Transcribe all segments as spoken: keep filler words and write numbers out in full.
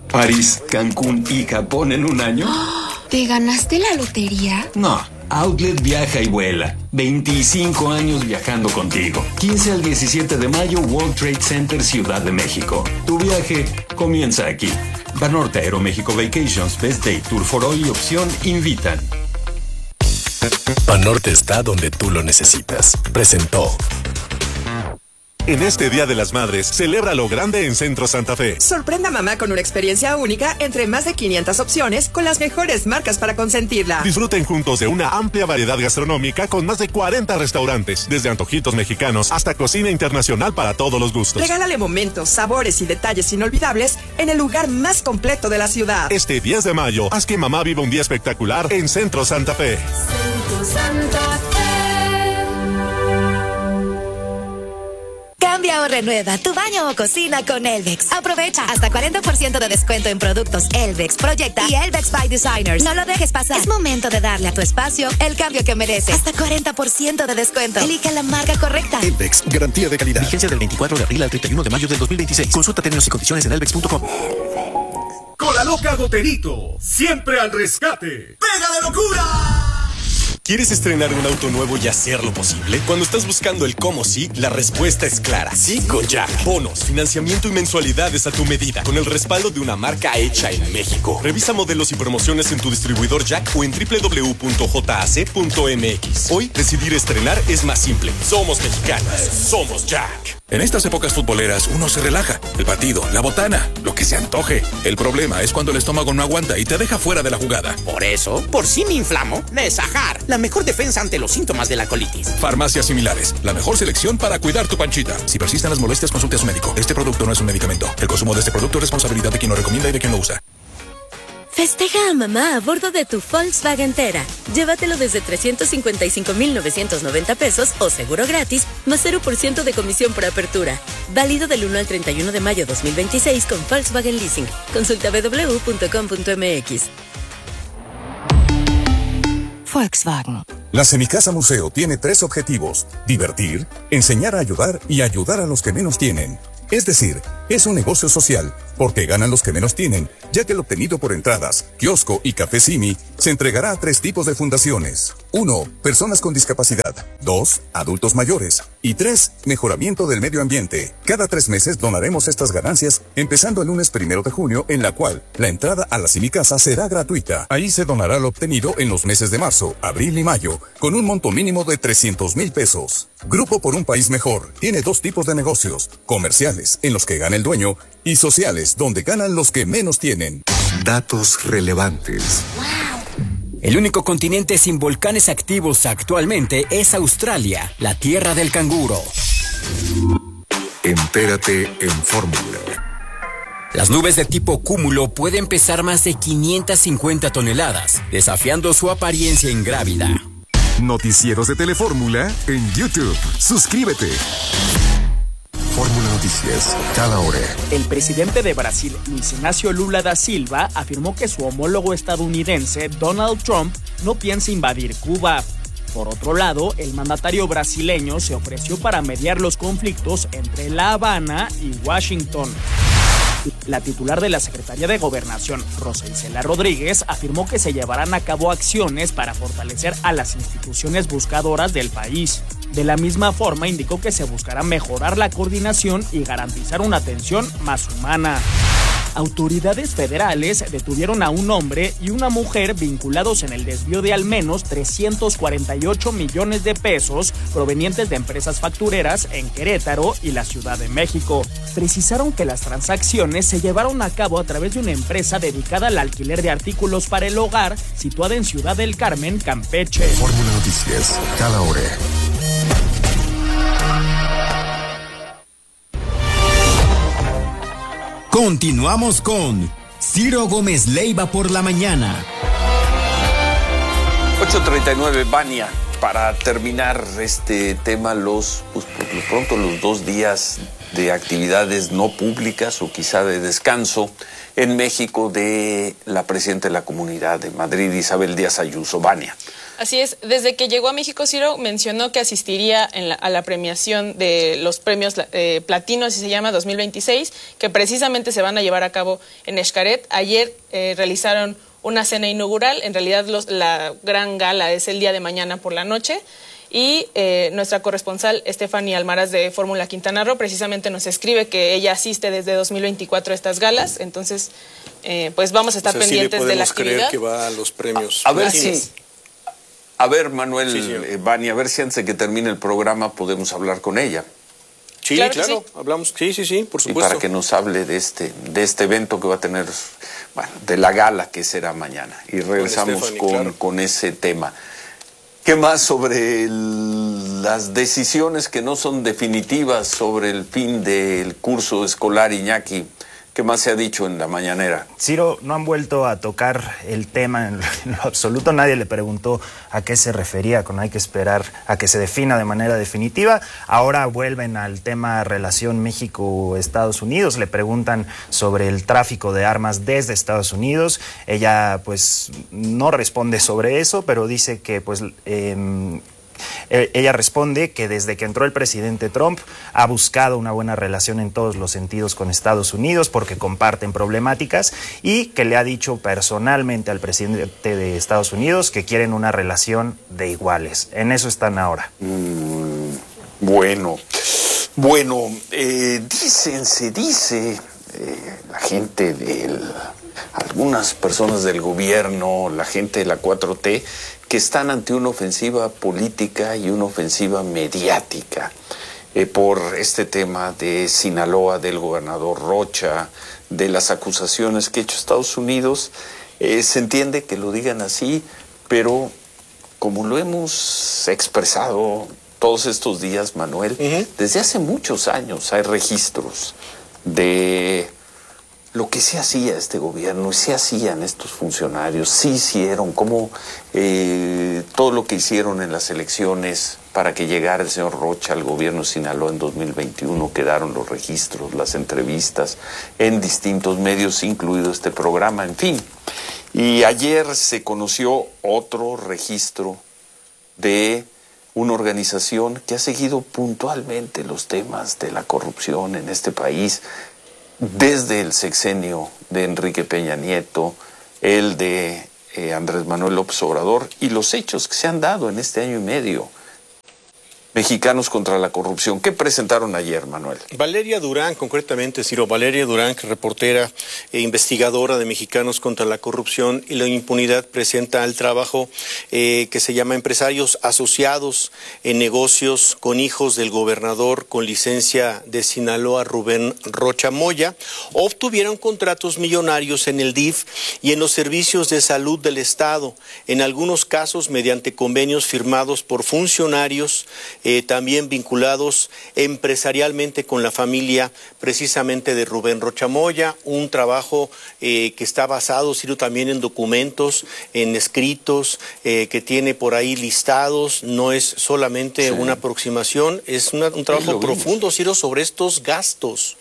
París, Cancún y Japón en un año. ¿Te ganaste la lotería? No, Outlet viaja y vuela. veinticinco años viajando contigo. quince al diecisiete de mayo, World Trade Center, Ciudad de México. Tu viaje comienza aquí. Banorte, Aeroméxico Vacations, Best Day, Tour for All y Opción invitan. Banorte está donde tú lo necesitas. Presentó. En este Día de las Madres, celebra lo grande en Centro Santa Fe. Sorprenda a mamá con una experiencia única entre más de quinientas opciones con las mejores marcas para consentirla. Disfruten juntos de una amplia variedad gastronómica con más de cuarenta restaurantes, desde antojitos mexicanos hasta cocina internacional para todos los gustos. Regálale momentos, sabores y detalles inolvidables en el lugar más completo de la ciudad. Este diez de mayo, haz que mamá viva un día espectacular en Centro Santa Fe. Centro Santa Fe. Cambia o renueva tu baño o cocina con Elvex. Aprovecha hasta cuarenta por ciento de descuento en productos Elvex, Proyecta y Elvex by Designers. No lo dejes pasar. Es momento de darle a tu espacio el cambio que merece. Hasta cuarenta por ciento de descuento. Elige la marca correcta. Elvex, garantía de calidad. Vigencia del veinticuatro de abril al treinta y uno de mayo del dos mil veintiséis. Consulta términos y condiciones en elvex punto com. Con la loca Goterito, siempre al rescate. ¡Pega de locura! ¿Quieres estrenar un auto nuevo y hacerlo posible? Cuando estás buscando el cómo sí, la respuesta es clara. Sí con Jack. Bonos, financiamiento y mensualidades a tu medida, con el respaldo de una marca hecha en México. Revisa modelos y promociones en tu distribuidor Jack o en doble u doble u doble u punto j a c punto m x. Hoy, decidir estrenar es más simple. Somos mexicanos. Somos Jack. En estas épocas futboleras uno se relaja. El partido, la botana, lo que se antoje. El problema es cuando el estómago no aguanta y te deja fuera de la jugada. Por eso, por si me inflamo, Nesajar, la mejor defensa ante los síntomas de la colitis. Farmacias similares, la mejor selección para cuidar tu panchita. Si persisten las molestias, consulte a su médico. Este producto no es un medicamento. El consumo de este producto es responsabilidad de quien lo recomienda y de quien lo usa. Festeja a mamá a bordo de tu Volkswagen Tera. Llévatelo desde trescientos cincuenta y cinco mil novecientos noventa pesos o seguro gratis, más cero por ciento de comisión por apertura. Válido del uno al treinta y uno de mayo dos mil veintiséis con Volkswagen Leasing. Consulta w w w punto com punto m x. Volkswagen. La Semicasa Museo tiene tres objetivos: divertir, enseñar a ayudar y ayudar a los que menos tienen. Es decir, es un negocio social, porque ganan los que menos tienen, ya que el obtenido por entradas, kiosco y café Simi se entregará a tres tipos de fundaciones. Uno, personas con discapacidad. Dos, adultos mayores. Y tres, mejoramiento del medio ambiente. Cada tres meses donaremos estas ganancias, empezando el lunes primero de junio, en la cual la entrada a la Semicasa será gratuita. Ahí se donará lo obtenido en los meses de marzo, abril y mayo, con un monto mínimo de trescientos mil pesos. Grupo por un País Mejor tiene dos tipos de negocios: comerciales, en los que gana el dueño, y sociales, donde ganan los que menos tienen. Datos relevantes. El único continente sin volcanes activos actualmente es Australia, la tierra del canguro. Entérate en Fórmula. Las nubes de tipo cúmulo pueden pesar más de quinientas cincuenta toneladas, desafiando su apariencia ingrávida. Noticieros de Telefórmula en YouTube. Suscríbete. Fórmula Noticias, cada hora. El presidente de Brasil, Luis Ignacio Lula da Silva, afirmó que su homólogo estadounidense, Donald Trump, no piensa invadir Cuba. Por otro lado, el mandatario brasileño se ofreció para mediar los conflictos entre La Habana y Washington. La titular de la Secretaría de Gobernación, Rosa Isela Rodríguez, afirmó que se llevarán a cabo acciones para fortalecer a las instituciones buscadoras del país. De la misma forma, indicó que se buscará mejorar la coordinación y garantizar una atención más humana. Autoridades federales detuvieron a un hombre y una mujer vinculados en el desvío de al menos trescientos cuarenta y ocho millones de pesos provenientes de empresas factureras en Querétaro y la Ciudad de México. Precisaron que las transacciones se llevaron a cabo a través de una empresa dedicada al alquiler de artículos para el hogar situada en Ciudad del Carmen, Campeche. Fórmula Noticias, cada hora. Continuamos con Ciro Gómez Leiva por la mañana. ocho treinta y nueve, Vania. Para terminar este tema, los, pues por lo pronto los dos días de actividades no públicas o quizá de descanso en México de la presidenta de la Comunidad de Madrid, Isabel Díaz Ayuso. Vania. Así es, desde que llegó a México, Ciro mencionó que asistiría en la, a la premiación de los premios eh, Platino, así se llama, dos mil veintiséis, que precisamente se van a llevar a cabo en Xcaret. Ayer eh, realizaron una cena inaugural, en realidad los, la gran gala es el día de mañana por la noche, y eh, nuestra corresponsal Stephanie Almaraz de Fórmula Quintana Roo precisamente nos escribe que ella asiste desde dos mil veinticuatro a estas galas, entonces eh, pues vamos a estar o sea, pendientes sí de la actividad. Creer que va a los premios. A, a ver si, a ver Manuel, sí, sí. Eh, Vani, a ver si antes de que termine el programa podemos hablar con ella. Sí, claro, claro sí. hablamos, sí, sí, sí, por supuesto. Y para que nos hable de este, de este evento que va a tener, bueno, de la gala que será mañana. Y regresamos con, con, claro. con ese tema. ¿Qué más sobre el, las decisiones que no son definitivas sobre el fin del curso escolar, Iñaki? ¿Qué más se ha dicho en la mañanera? Ciro, no han vuelto a tocar el tema en lo, en lo absoluto. Nadie le preguntó a qué se refería con hay que esperar a que se defina de manera definitiva. Ahora vuelven al tema relación México-Estados Unidos. Le preguntan sobre el tráfico de armas desde Estados Unidos. Ella pues no responde sobre eso, pero dice que pues... Eh, Ella responde que desde que entró el presidente Trump ha buscado una buena relación en todos los sentidos con Estados Unidos porque comparten problemáticas y que le ha dicho personalmente al presidente de Estados Unidos que quieren una relación de iguales. En eso están ahora. Mm, bueno, bueno, eh, dicen, se dice, eh, la gente del... algunas personas del gobierno, la gente de la cuatro T, que están ante una ofensiva política y una ofensiva mediática eh, por este tema de Sinaloa, del gobernador Rocha, de las acusaciones que ha hecho Estados Unidos. Eh, se entiende que lo digan así, pero como lo hemos expresado todos estos días, Manuel, uh-huh. desde hace muchos años hay registros de... lo que sí hacía este gobierno, sí hacían estos funcionarios, sí hicieron, como eh, todo lo que hicieron en las elecciones para que llegara el señor Rocha al gobierno de Sinaloa en dos mil veintiuno, quedaron los registros, las entrevistas en distintos medios, incluido este programa, en fin. Y ayer se conoció otro registro de una organización que ha seguido puntualmente los temas de la corrupción en este país, desde el sexenio de Enrique Peña Nieto, el de eh, Andrés Manuel López Obrador y los hechos que se han dado en este año y medio. Mexicanos contra la corrupción. ¿Qué presentaron ayer, Manuel? Valeria Durán, concretamente, Ciro, Valeria Durán, que es reportera e investigadora de Mexicanos contra la Corrupción y la Impunidad, presenta el trabajo eh, que se llama Empresarios Asociados en Negocios con Hijos del Gobernador con licencia de Sinaloa, Rubén Rocha Moya. Obtuvieron contratos millonarios en el D I F y en los servicios de salud del Estado, en algunos casos mediante convenios firmados por funcionarios Eh, también vinculados empresarialmente con la familia precisamente de Rubén Rocha Moya, un trabajo eh, que está basado, Ciro, también en documentos, en escritos, eh, que tiene por ahí listados, no es solamente sí. una aproximación, es una, un trabajo profundo, Ciro, sobre estos gastos.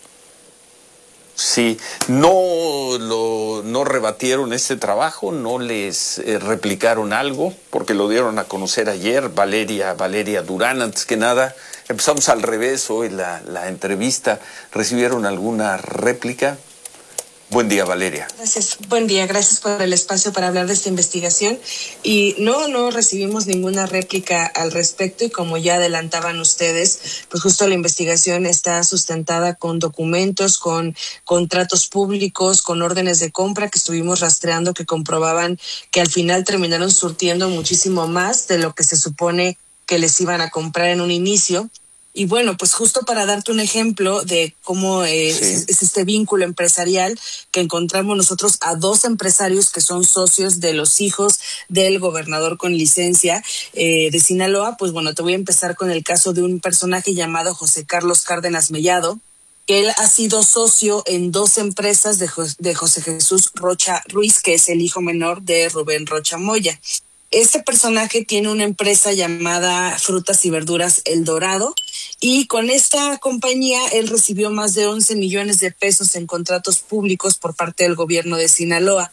Sí, no lo no rebatieron este trabajo, no les eh, replicaron algo, porque lo dieron a conocer ayer. Valeria, Valeria Durán, antes que nada, empezamos al revés hoy la, la entrevista. ¿Recibieron alguna réplica? Buen día, Valeria. Gracias, buen día, gracias por el espacio para hablar de esta investigación. Y no, no recibimos ninguna réplica al respecto y como ya adelantaban ustedes, pues justo la investigación está sustentada con documentos, con contratos públicos, con órdenes de compra que estuvimos rastreando que comprobaban que al final terminaron surtiendo muchísimo más de lo que se supone que les iban a comprar en un inicio. Y bueno, pues justo para darte un ejemplo de cómo eh, sí. es, es este vínculo empresarial que encontramos nosotros a dos empresarios que son socios de los hijos del gobernador con licencia eh, de Sinaloa, pues bueno, te voy a empezar con el caso de un personaje llamado José Carlos Cárdenas Mellado, que él ha sido socio en dos empresas de, jo- de José Jesús Rocha Ruiz, que es el hijo menor de Rubén Rocha Moya. Este personaje tiene una empresa llamada Frutas y Verduras El Dorado y con esta compañía él recibió más de once millones de pesos en contratos públicos por parte del gobierno de Sinaloa.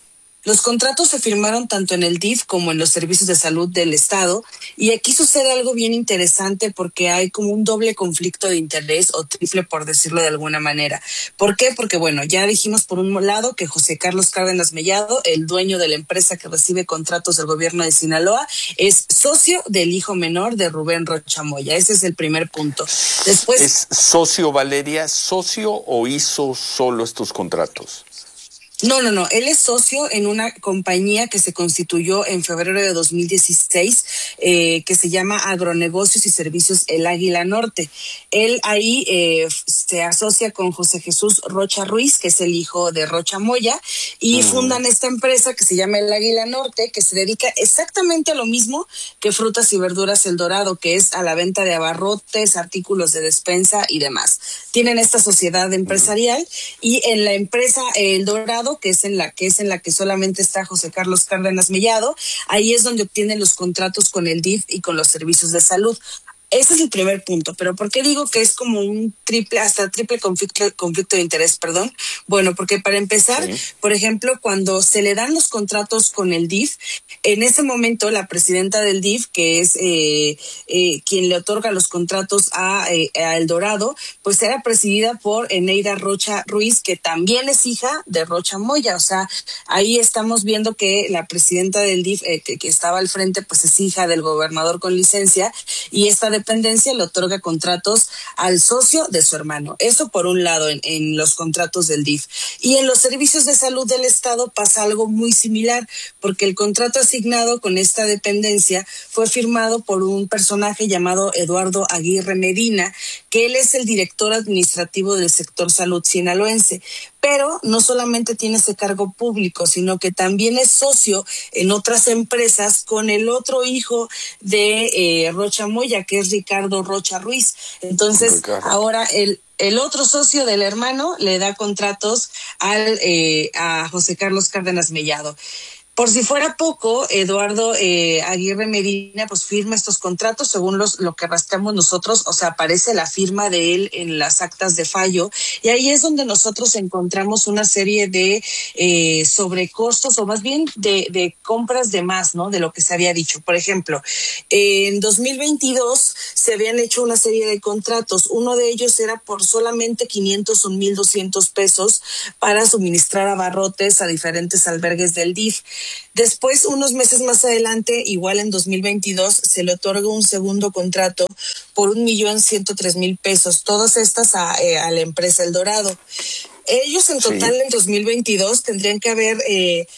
Los contratos se firmaron tanto en el D I F como en los servicios de salud del Estado, y aquí sucede algo bien interesante porque hay como un doble conflicto de interés, o triple por decirlo de alguna manera. ¿Por qué? Porque bueno, ya dijimos por un lado que José Carlos Cárdenas Mellado, el dueño de la empresa que recibe contratos del gobierno de Sinaloa, es socio del hijo menor de Rubén Rocha Moya. Ese es el primer punto. Después, ¿es socio, Valeria, socio o hizo solo estos contratos? No, no, no. Él es socio en una compañía que se constituyó en febrero de dos mil dieciséis, eh, que se llama Agronegocios y Servicios El Águila Norte. Él ahí eh, se asocia con José Jesús Rocha Ruiz, que es el hijo de Rocha Moya, y mm. fundan esta empresa que se llama El Águila Norte, que se dedica exactamente a lo mismo que Frutas y Verduras El Dorado, que es a la venta de abarrotes, artículos de despensa y demás. Tienen esta sociedad empresarial, y en la empresa El Dorado, que es en la que es en la que solamente está José Carlos Cárdenas Mellado, ahí es donde obtienen los contratos con el D I F y con los servicios de salud. Ese es el primer punto. Pero ¿por qué digo que es como un triple, hasta triple conflicto, conflicto de interés, perdón? Bueno, porque para empezar, sí. por ejemplo, cuando se le dan los contratos con el D I F, en ese momento la presidenta del D I F, que es eh, eh, quien le otorga los contratos a, eh, a El Dorado, pues era presidida por Eneida Rocha Ruiz, que también es hija de Rocha Moya. O sea, ahí estamos viendo que la presidenta del D I F, eh, que, que estaba al frente, pues es hija del gobernador con licencia, y esta dependencia le otorga contratos al socio de su hermano. Eso por un lado en, en los contratos del D I F. Y en los servicios de salud del Estado pasa algo muy similar, porque el contrato asignado con esta dependencia fue firmado por un personaje llamado Eduardo Aguirre Medina, que él es el director administrativo del sector salud sinaloense. Pero no solamente tiene ese cargo público, sino que también es socio en otras empresas con el otro hijo de eh, Rocha Moya, que es Ricardo Rocha Ruiz. Entonces, Ricardo. ahora el El otro socio del hermano le da contratos al eh, a José Carlos Cárdenas Mellado. Por si fuera poco, Eduardo eh, Aguirre Medina pues firma estos contratos según los, lo que rastreamos nosotros, o sea, aparece la firma de él en las actas de fallo, y ahí es donde nosotros encontramos una serie de eh, sobrecostos, o más bien de, de compras de más, ¿no? De lo que se había dicho. Por ejemplo, eh, en dos mil veintidós se habían hecho una serie de contratos. Uno de ellos era por solamente quinientos un mil doscientos pesos para suministrar abarrotes a diferentes albergues del D I F. Después, unos meses más adelante, igual en dos mil veintidós, se le otorga un segundo contrato por un millón ciento tres mil pesos, todas estas a, eh, a la empresa El Dorado. Ellos en total sí. en dos mil veintidós tendrían que haber eh,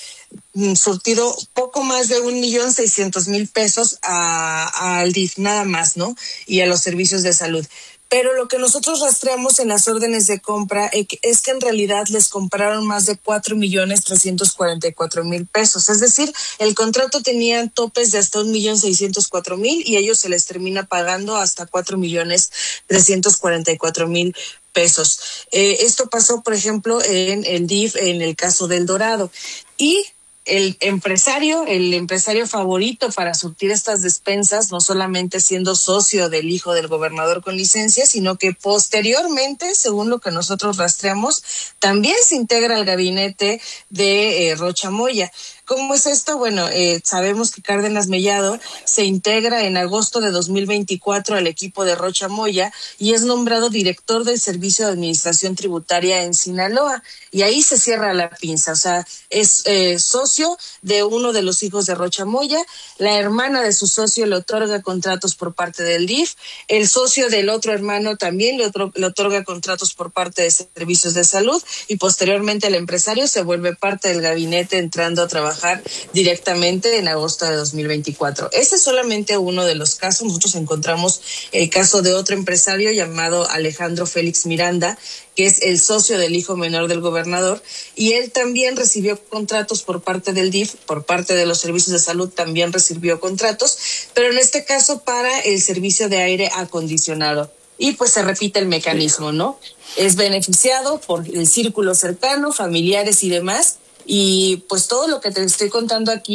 surtido poco más de un millón seiscientos mil pesos a, al D I F, nada más, ¿no? Y a los servicios de salud. Pero lo que nosotros rastreamos en las órdenes de compra es que en realidad les compraron más de cuatro millones trescientos cuarenta y cuatro mil pesos. Es decir, el contrato tenía topes de hasta un millón seiscientos cuatro mil y ellos se les termina pagando hasta cuatro millones trescientos cuarenta y cuatro mil pesos. Eh, esto pasó, por ejemplo, en el D I F, en el caso del Dorado. Y el empresario, el empresario favorito para surtir estas despensas, no solamente siendo socio del hijo del gobernador con licencia, sino que posteriormente, según lo que nosotros rastreamos, también se integra al gabinete de eh, Rocha Moya. ¿Cómo es esto? Bueno, eh, sabemos que Cárdenas Mellado se integra en agosto de dos mil veinticuatro al equipo de Rocha Moya y es nombrado director del Servicio de Administración Tributaria en Sinaloa. Y ahí se cierra la pinza, o sea, es eh, socio de uno de los hijos de Rocha Moya, la hermana de su socio le otorga contratos por parte del D I F, el socio del otro hermano también le, otro, le otorga contratos por parte de servicios de salud y posteriormente el empresario se vuelve parte del gabinete entrando a trabajar directamente en agosto de dos mil veinticuatro. Ese es solamente uno de los casos. Nosotros encontramos el caso de otro empresario llamado Alejandro Félix Miranda, que es el socio del hijo menor del gobernador, y él también recibió contratos por parte del D I F, por parte de los servicios de salud también recibió contratos, pero en este caso para el servicio de aire acondicionado. Y pues se repite el mecanismo, ¿no? Es beneficiado por el círculo cercano, familiares y demás. Y pues todo lo que te estoy contando aquí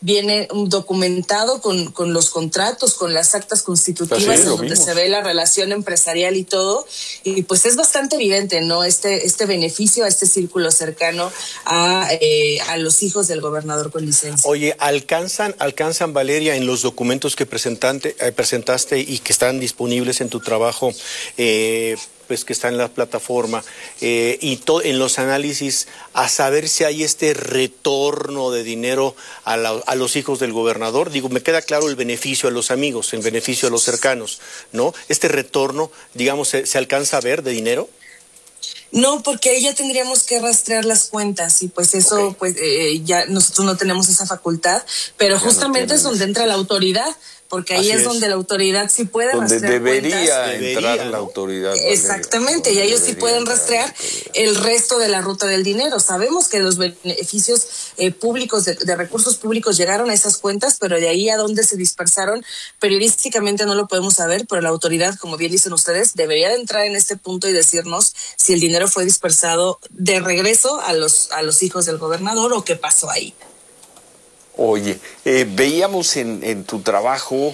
viene documentado con, con los contratos, con las actas constitutivas, sí, donde se ve la relación empresarial y todo, y pues es bastante evidente, ¿no? Este, este beneficio a este círculo cercano a, eh, a los hijos del gobernador con licencia. Oye, ¿alcanzan, alcanzan Valeria, en los documentos que presentante, eh, presentaste y que están disponibles en tu trabajo, eh, pues que está en la plataforma, eh, y to, en los análisis, a saber si hay este retorno de dinero a, la, a los hijos del gobernador? Digo, me queda claro el beneficio a los amigos, el beneficio a los cercanos, ¿no? Este retorno, digamos, ¿se, se alcanza a ver de dinero? No, porque ahí ya tendríamos que rastrear las cuentas y pues eso, okay. pues eh, ya nosotros no tenemos esa facultad, pero ya justamente no es donde entra la autoridad. Porque ahí es, es donde la autoridad sí puede donde rastrear debería cuentas. entrar debería, ¿no? La autoridad. Exactamente, Valeria, y ellos sí pueden rastrear el resto de la ruta del dinero. Sabemos que los beneficios eh, públicos, de, de recursos públicos llegaron a esas cuentas, pero de ahí a dónde se dispersaron, periodísticamente no lo podemos saber, pero la autoridad, como bien dicen ustedes, debería de entrar en este punto y decirnos si el dinero fue dispersado de regreso a los, a los hijos del gobernador o qué pasó ahí. Oye, eh, veíamos en, en tu trabajo,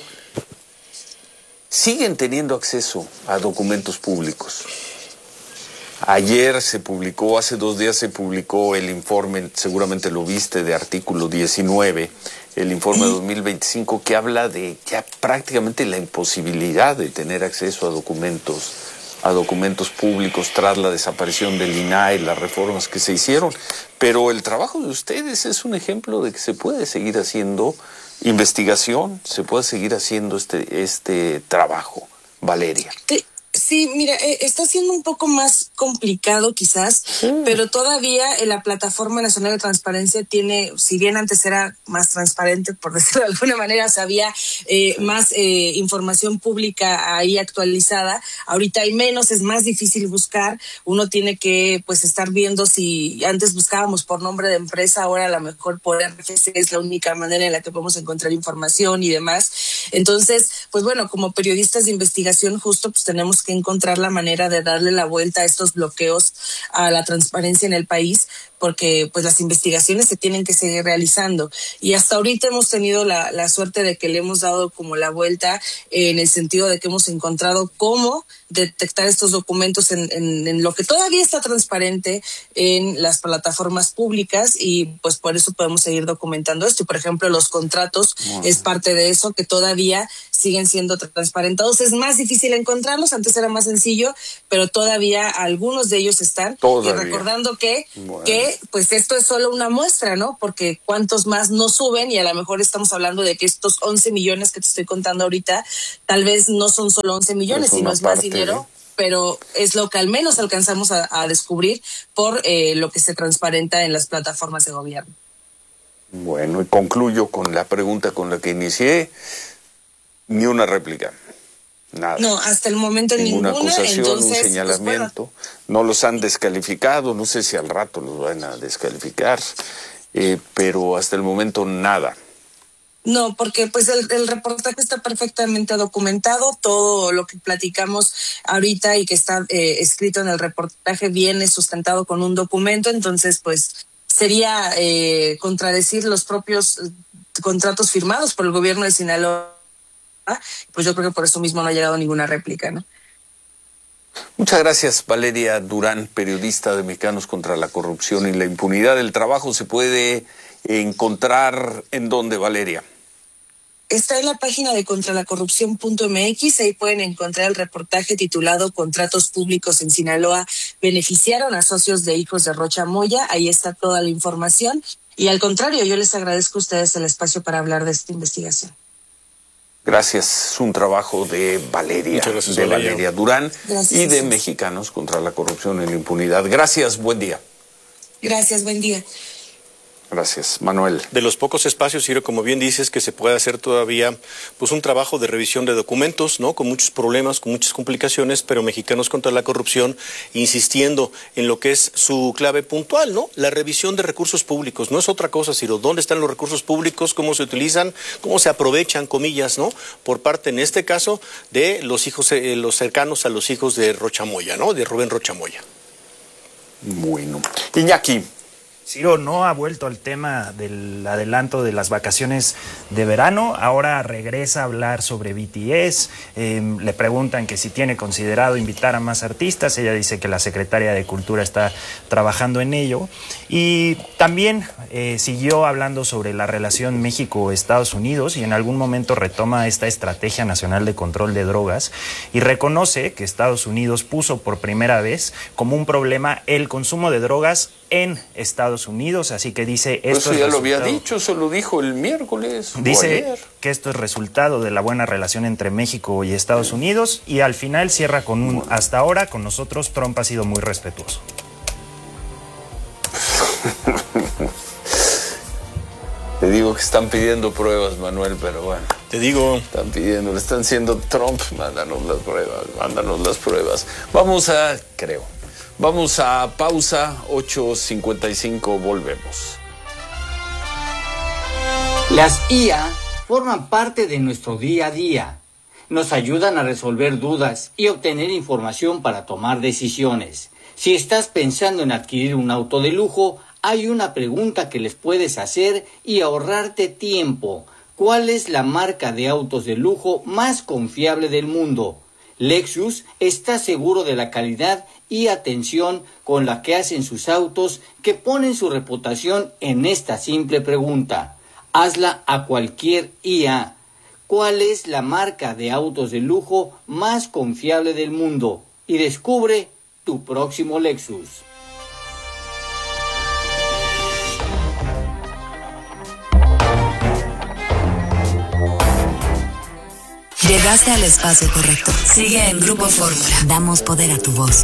siguen teniendo acceso a documentos públicos. Ayer se publicó, hace dos días se publicó el informe, seguramente lo viste, de artículo diecinueve, el informe dos mil veinticinco, que habla de ya prácticamente la imposibilidad de tener acceso a documentos a documentos públicos tras la desaparición del I N A H, las reformas que se hicieron. Pero el trabajo de ustedes es un ejemplo de que se puede seguir haciendo investigación, se puede seguir haciendo este, este trabajo. Valeria. Sí. Sí, mira, eh, está siendo un poco más complicado quizás, sí. pero todavía eh, la Plataforma Nacional de Transparencia tiene, si bien antes era más transparente, por decirlo de alguna manera, o sea, había eh, sí. más eh, información pública ahí actualizada, ahorita hay menos, es más difícil buscar, uno tiene que pues estar viendo si antes buscábamos por nombre de empresa, ahora a lo mejor por R F C es la única manera en la que podemos encontrar información y demás. Entonces, pues bueno, como periodistas de investigación justo pues tenemos que encontrar la manera de darle la vuelta a estos bloqueos a la transparencia en el país, porque pues las investigaciones se tienen que seguir realizando y hasta ahorita hemos tenido la, la suerte de que le hemos dado como la vuelta eh, en el sentido de que hemos encontrado cómo detectar estos documentos en, en, en lo que todavía está transparente en las plataformas públicas y pues por eso podemos seguir documentando esto. Y por ejemplo los contratos wow. es parte de eso, que todavía siguen siendo transparentados. Es más difícil encontrarlos, antes era más sencillo, pero todavía algunos de ellos están. Todavía. Y recordando que, bueno. que pues esto es solo una muestra, ¿no? Porque cuántos más no suben y a lo mejor estamos hablando de que estos once millones que te estoy contando ahorita, tal vez no son solo once millones, sino es más dinero, pero es lo que al menos alcanzamos a, a descubrir por eh, lo que se transparenta en las plataformas de gobierno. Bueno, y concluyo con la pregunta con la que inicié. Ni una réplica, nada. No, hasta el momento ninguna. Ninguna acusación, entonces, un señalamiento. Pues bueno. No los han descalificado, no sé si al rato los van a descalificar, eh, pero hasta el momento nada. No, porque pues el, el reportaje está perfectamente documentado, todo lo que platicamos ahorita y que está eh, escrito en el reportaje viene sustentado con un documento, entonces pues sería eh, contradecir los propios eh, contratos firmados por el gobierno de Sinaloa. Pues yo creo que por eso mismo no ha llegado ninguna réplica, ¿no? Muchas gracias, Valeria Durán, periodista de Mexicanos contra la Corrupción y la Impunidad. El trabajo se puede encontrar ¿en dónde, Valeria? Está en la página de contra la corrupción punto m x, ahí pueden encontrar el reportaje titulado Contratos Públicos en Sinaloa beneficiaron a socios de hijos de Rocha Moya, ahí está toda la información. Y al contrario, yo les agradezco a ustedes el espacio para hablar de esta investigación. Gracias, es un trabajo de Valeria, gracias, de Valeria, Valeria Durán gracias, y de gracias. Mexicanos contra la Corrupción y la Impunidad. Gracias, buen día. Gracias, buen día. Gracias, Manuel. De los pocos espacios, Ciro, como bien dices, que se puede hacer todavía pues un trabajo de revisión de documentos, ¿no? Con muchos problemas, con muchas complicaciones, pero Mexicanos contra la Corrupción insistiendo en lo que es su clave puntual, ¿no? La revisión de recursos públicos. No es otra cosa, Ciro. ¿Dónde están los recursos públicos? ¿Cómo se utilizan? ¿Cómo se aprovechan, comillas, ¿no? Por parte, en este caso, de los hijos, eh, los cercanos a los hijos de Rocha Moya, ¿no? De Rubén Rocha Moya. Bueno. Iñaki. Ciro, no ha vuelto al tema del adelanto de las vacaciones de verano, ahora regresa a hablar sobre B T S, eh, le preguntan que si tiene considerado invitar a más artistas, ella dice que la secretaria de Cultura está trabajando en ello, y también eh, siguió hablando sobre la relación México-Estados Unidos y en algún momento retoma esta Estrategia Nacional de Control de Drogas y reconoce que Estados Unidos puso por primera vez como un problema el consumo de drogas en Estados Unidos, así que dice esto eso ya es lo había resultado- dicho, eso lo dijo el miércoles. o Dice ayer. que esto es resultado de la buena relación entre México y Estados Unidos y al final cierra con un hasta ahora con nosotros Trump ha sido muy respetuoso. Te digo que están pidiendo pruebas, Manuel, pero bueno. Te digo. Están pidiendo, le están diciendo Trump, mándanos las pruebas, mándanos las pruebas. Vamos a, creo, vamos a pausa, ocho cincuenta y cinco, volvemos. Las I A forman parte de nuestro día a día. Nos ayudan a resolver dudas y obtener información para tomar decisiones. Si estás pensando en adquirir un auto de lujo, hay una pregunta que les puedes hacer y ahorrarte tiempo. ¿Cuál es la marca de autos de lujo más confiable del mundo? Lexus está seguro de la calidad y atención con la que hacen sus autos, que ponen su reputación en esta simple pregunta. Hazla a cualquier I A. ¿Cuál es la marca de autos de lujo más confiable del mundo? Y descubre tu próximo Lexus. Llegaste al espacio correcto. Sigue en Grupo Fórmula. Damos poder a tu voz.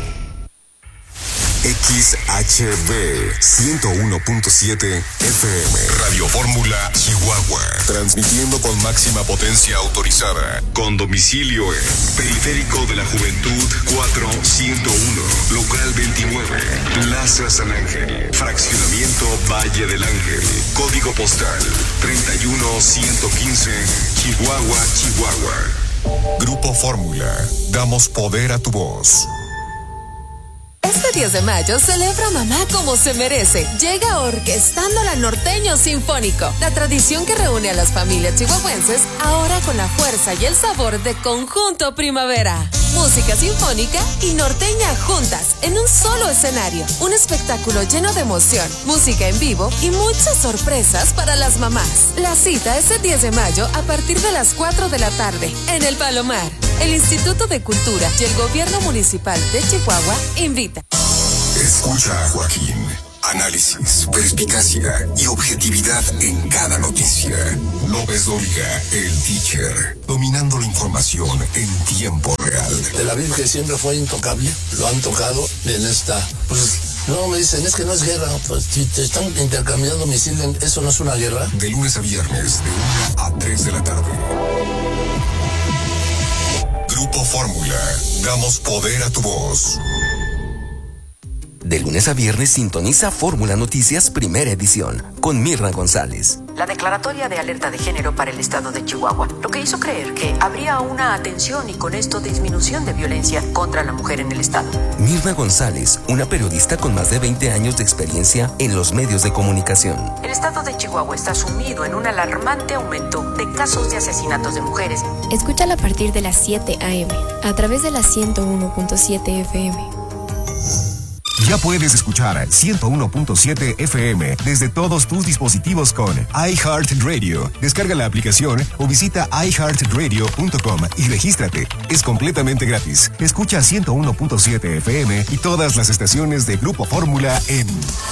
X H B ciento uno punto siete F M. Radio Fórmula Chihuahua. Transmitiendo con máxima potencia autorizada. Con domicilio en Periférico de la Juventud cuatrocientos uno. Local veintinueve. Plaza San Ángel. Fraccionamiento Valle del Ángel. Código postal treinta y uno ciento quince. Chihuahua, Chihuahua. Grupo Fórmula. Damos poder a tu voz. Este diez de mayo celebra a mamá como se merece. Llega Orquestando la Norteño Sinfónico, la tradición que reúne a las familias chihuahuenses, ahora con la fuerza y el sabor de Conjunto Primavera. Música sinfónica y norteña juntas en un solo escenario. Un espectáculo lleno de emoción, música en vivo y muchas sorpresas para las mamás. La cita es el diez de mayo a partir de las cuatro de la tarde en El Palomar. El Instituto de Cultura y el Gobierno Municipal de Chihuahua invita. Escucha a Joaquín. Análisis, perspicacia y objetividad en cada noticia. López Dóriga, el teacher, dominando la información en tiempo real. Tel Aviv, que siempre fue intocable, lo han tocado en esta. Pues no me dicen, es que no es guerra. Pues si te están intercambiando misiles, eso no es una guerra. De lunes a viernes, de una a tres de la tarde. Grupo Fórmula. Damos poder a tu voz. De lunes a viernes sintoniza Fórmula Noticias Primera Edición con Mirna González. La declaratoria de alerta de género para el estado de Chihuahua, lo que hizo creer que habría una atención y con esto disminución de violencia contra la mujer en el estado. Mirna González, una periodista con más de veinte años de experiencia en los medios de comunicación. El estado de Chihuahua está sumido en un alarmante aumento de casos de asesinatos de mujeres. Escúchala a partir de las siete a eme a través de la ciento uno punto siete F M. Ya puedes escuchar ciento uno punto siete F M desde todos tus dispositivos con iHeartRadio. Descarga la aplicación o visita i heart radio punto com y regístrate. Es completamente gratis. Escucha ciento uno punto siete F M y todas las estaciones de Grupo Fórmula en